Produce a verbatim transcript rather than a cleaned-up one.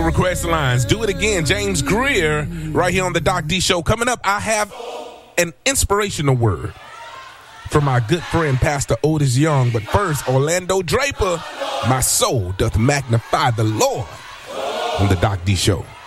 request lines. Do it again. James Greer right here on the Doc D Show. Coming up, I have an inspirational word from my good friend, Pastor Otis Young. But first, Orlando Draper, my soul doth magnify the Lord on the Doc D Show.